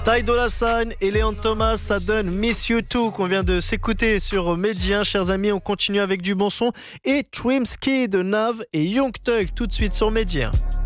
Ty Dolla $ign et Leon Thomas, ça donne Miss You Too qu'on vient de s'écouter sur Médien. Chers amis, on continue avec du bon son et Trimsky de Nav et Young Thug tout de suite sur Médien.